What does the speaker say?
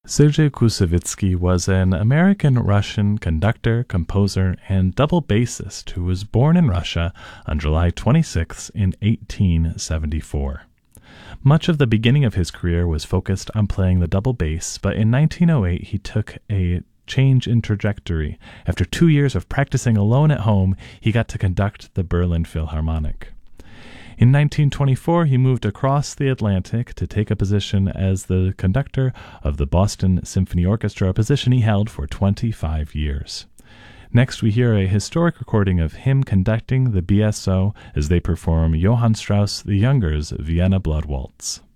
Sergei Koussevitzky was an American-Russian conductor, composer, and double bassist who was born in Russia on July 26 in 1874. Much of the beginning of his career was focused on playing the double bass, but in 1908 he took a change in trajectory. After 2 years of practicing alone at home, he got to conduct the Berlin Philharmonic. In 1924, he moved across the Atlantic to take a position as the conductor of the Boston Symphony Orchestra, a position he held for 25 years. Next, we hear a historic recording of him conducting the BSO as they perform Johann Strauss the Younger's Vienna Blood Waltz.